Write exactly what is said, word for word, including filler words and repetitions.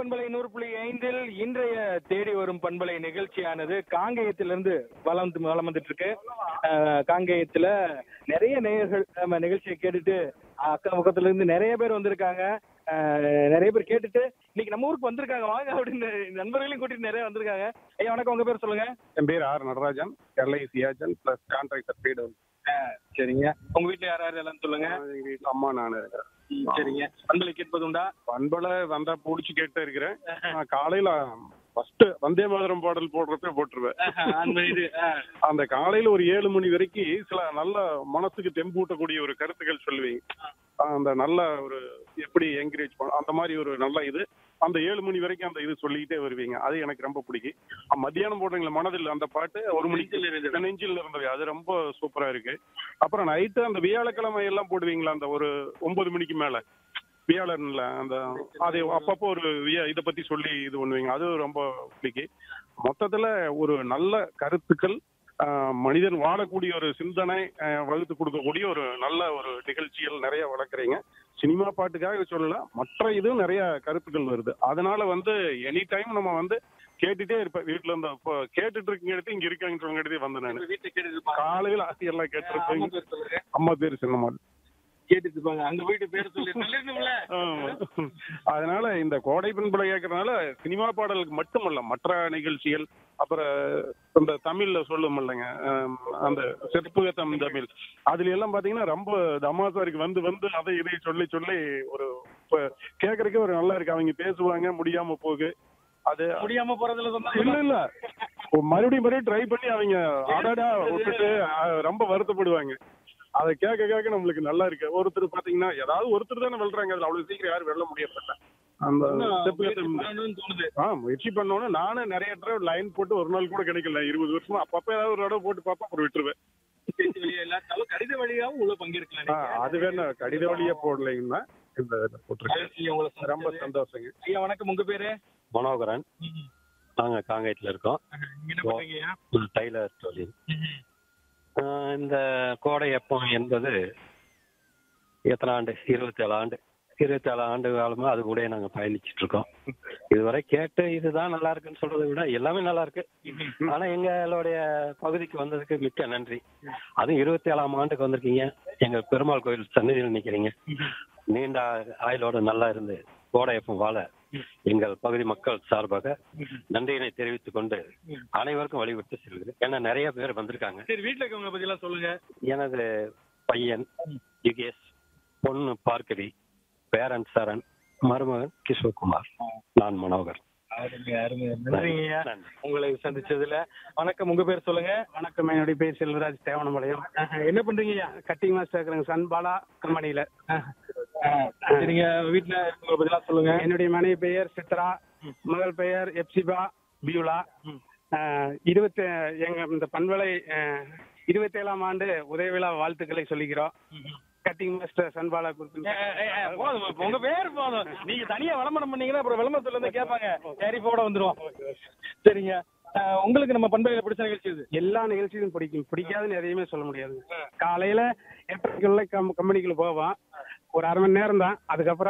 பண்பலை நூறு புள்ளி ஐந்தில் இன்றைய தேடி வரும் பண்பலை நிகழ்ச்சியானது காங்கேயத்திலிருந்து வளம் வளம் வந்துட்டு இருக்கு. அஹ், காங்கேயத்துல நிறைய நேயர்கள் நம்ம நிகழ்ச்சியை கேட்டுட்டு அக்கம் பக்கத்துல இருந்து நிறைய பேர் வந்திருக்காங்க. அஹ், நிறைய பேர் கேட்டுட்டு இன்னைக்கு நம்ம ஊருக்கு வந்திருக்காங்க வாங்க அப்படின்னு நண்பர்களையும் கூட்டிட்டு நிறைய வந்திருக்காங்க. ஐயா வணக்கம், உங்க பேர் சொல்லுங்க. என் பேர் R Natarajan, LIC agent plus contractor bead. சரிங்க, உங்க வீட்டுல யார் யார் எல்லாம் சொல்லுங்க. எங்க வீட்டுல அம்மா நான் இருக்கிறேன். சரிங்க, பண்பலை கேட்பது உண்டா? பண்பலை வந்தா புடிச்சு கேட்டு இருக்கிறேன். நான் காலையில ஃபர்ஸ்ட் வந்தே மாதிரம் பாடல் போடுறப்ப போட்டுருவேன். அந்த இது அந்த காலையில ஒரு ஏழு மணி வரைக்கும் சில நல்ல மனசுக்கு தெம்பூட்டக்கூடிய ஒரு கருத்துக்கள் சொல்லுவீங்க. அந்த நல்ல ஒரு எப்படி என்கரேஜ் பண்ண அந்த மாதிரி ஒரு நல்ல இது அந்த ஏழு மணி வரைக்கும் அந்த இது சொல்லிக்கிட்டே வருவீங்க. அது எனக்கு ரொம்ப பிடிக்கும். மத்தியானம் போடுறீங்களா மனதில் அந்த பாட்டு ஒரு மணிக்கு நெஞ்சில் இருந்தது, அது ரொம்ப சூப்பரா இருக்கு. அப்புறம் நைட்டு அந்த வியாழக்கிழமை எல்லாம் போடுவீங்களா அந்த ஒரு ஒன்பது மணிக்கு மேல வியாழன்ல அந்த அது அப்பப்போ ஒரு இதை பத்தி சொல்லி இது பண்ணுவீங்க, அது ரொம்ப பிடிக்கும். மொத்தத்துல ஒரு நல்ல கருத்துக்கள், மனிதன் வாழக்கூடிய ஒரு சிந்தனை வகுத்து கொடுக்கக்கூடிய ஒரு நல்ல ஒரு நிகழ்ச்சிகள் நிறைய வளர்க்குறீங்க. சினிமா பாட்டுக்காக சொல்லல, மற்ற இதுவும் நிறைய கருத்துக்கள் வருது. அதனால வந்து எனி டைம் நம்ம வந்து கேட்டுட்டே இருப்பேன். வீட்டுல இருந்து இப்போ கேட்டுட்டு இருக்கீங்க எடுத்து இங்க இருக்காங்கன்றவங்க எடுத்து வந்து நான் காலையில ஆசி எல்லாம் கேட்டுருப்பேன். அம்மா பேரு சின்னம்மாள் கேட்டுட்டு இருப்பாங்க. அங்க போயிட்டு பேர் சொல்லி அதனால இந்த கோடை பண்பலை கேட்கறதுனால சினிமா பாடலுக்கு மட்டுமல்ல மற்ற நிகழ்ச்சிகள், அப்புறம் இந்த தமிழ்ல சொல்லும் இல்லைங்க அந்த செப்புக தம் தமிழ், அதுல எல்லாம் பாத்தீங்கன்னா ரொம்ப தமாசாருக்கு வந்து வந்து அதை இதை சொல்லி சொல்லி ஒரு கேட்கறதுக்கே ஒரு நல்லா இருக்கு. அவங்க பேசுவாங்க முடியாம போகு, அது முடியாம போறதுல இல்ல இல்ல மறுபடியும் மறுபடியும் ட்ரை பண்ணி அவங்க ஆடாடா விட்டுட்டு ரொம்ப வருத்தப்படுவாங்க. அதை கேட்க கேட்க நம்மளுக்கு நல்லா இருக்கு. ஒருத்தர் பாத்தீங்கன்னா ஏதாவது ஒருத்தர் தானே வெல்றாங்க, அதுல அவ்வளவு சீக்கிரம் யாரும் வெல்ல முடியல. அந்த ஆ முயற்சி பண்ணோன்னு நானும் நிறைய தடவை லைன் போட்டு ஒரு நாள் கூட கிடைக்கல. இருபது வருஷமா அப்பப்ப ஏதாவது ஒரு தடவை போட்டு பார்ப்பேன், அப்புறம் விட்டுருவேன். கடித வழியாவும் உள்ள பங்கேற்கலாம். அது வேணா கடித வழியா போடலைங்கன்னா இந்த போட்டிருக்கேன். ரொம்ப சந்தோஷங்க. ஐயா வணக்கம், உங்க பேரு? மனோகரன். நாங்க காங்கேயத்துல இருக்கோம். டைலர் தொழில். இந்த கோடை எப்பம் என்பது எத்தனை ஆண்டு? இருபத்தி ஏழு ஆண்டு இருபத்தி ஏழு ஆண்டு காலமா அது கூட நாங்க பயணிச்சுட்டு இருக்கோம். இதுவரை கேட்டு இதுதான் நல்லா இருக்குன்னு சொல்றதை விட எல்லாமே நல்லா இருக்கு. ஆனா எங்களுடைய பகுதிக்கு வந்ததுக்கு மிக்க நன்றி. அதுவும் இருபத்தி ஏழாம் ஆண்டுக்கு வந்திருக்கீங்க. எங்க பெருமாள் கோயில் சன்னதியில் நிக்கிறீங்க. நீண்ட ஆயுளோட நல்லா இருந்து கோடையப்பம் வாழ எங்கள் பகுதி மக்கள் சார்பாக நன்றியினை தெரிவித்துக் கொண்டு அனைவருக்கும் வழிவிட்டு செல்கிறேன். ஏன்னா நிறைய பேர் வந்திருக்காங்க. சரி, வீட்டுல இருக்கவங்க பத்தி எல்லாம் சொல்லுங்க. எனது பையன் யுகேஷ், பொண்ணு பார்க்கவி, பேரன் சரண், மருமகன் கிஷோர்குமார், நான் மனோகர். உங்களை சந்திச்சதுல வணக்கம், உங்க பேர் சொல்லுங்க. வணக்கம், என்னுடைய பேர் செல்வராஜ், தேவனம்பாளையம். என்ன பண்றீங்க? கட்டிங் மாஸ்டர் இருக்கிறேங்க, சன்பாலா கம்பெனியில. சரிங்க, வீட்டுல உங்களை பத்தி எல்லாம் சொல்லுங்க. என்னுடைய மனைவி பெயர் சித்ரா, மகள் பெயர் எப்சிபா பியூலா. இருபத்தி எங்க இந்த பண்பலை இருபத்தி ஏழாம் ஆண்டு உதய விழா வாழ்த்துக்களை சொல்லிக்கிறோம். கட்டிங் மாஸ்டர் சன்பாலா கொடுத்து உங்க பேர் போதும். நீங்க தனியா விளம்பரம் பண்ணீங்கன்னா அப்புறம் விளம்பரத்துல இருந்து கேட்பாங்க, சரி போட வந்துருவோம். சரிங்க, உங்களுக்கு நம்ம பண்பலையில பிடிச்ச நிகழ்ச்சி இது? எல்லா நிகழ்ச்சியும் பிடிக்கும். பிடிக்காதுன்னு எதையுமே சொல்ல முடியாது. காலையில எட்டரைக்குள்ள கம்பெனிக்குள்ள போவோம், ஒரு அரை மணி நேரம் தான். அதுக்கப்புறம்